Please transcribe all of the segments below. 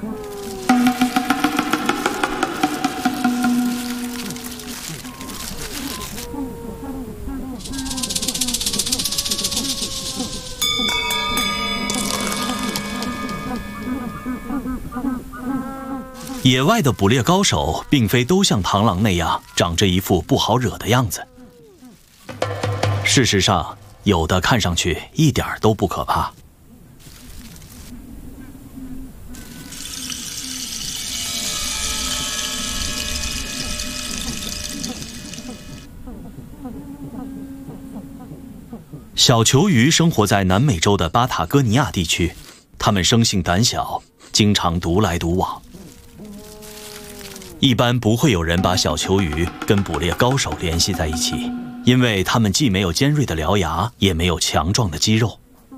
野外的捕猎高手并非都像螳螂那样长着一副不好惹的样子。事实上，有的看上去一点都不可怕。小球鱼生活在南美洲的巴塔哥尼亚地区，它们生性胆小，经常独来独往。一般不会有人把小球鱼跟捕猎高手联系在一起，因为它们既没有尖锐的獠牙，也没有强壮的肌肉。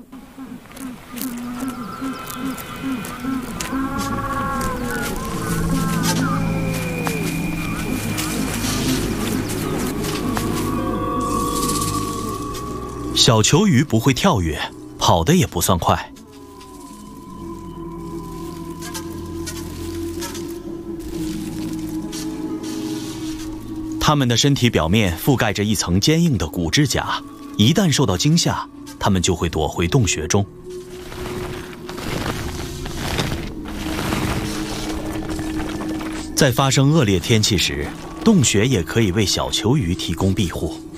小球鱼不会跳跃，跑得也不算快。它们的身体表面覆盖着一层坚硬的骨质甲，一旦受到惊吓，它们就会躲回洞穴中。在发生恶劣天气时，洞穴也可以为小球鱼提供庇护。